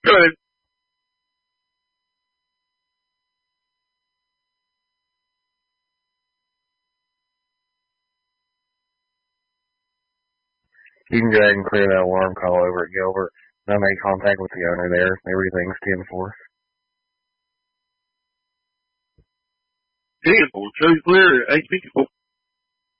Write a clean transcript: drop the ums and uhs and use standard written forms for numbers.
Good. You can go ahead and clear that alarm call over at Gilbert. I made contact with the owner there. Everything's 10-4. 10-4. So clear at 8:54.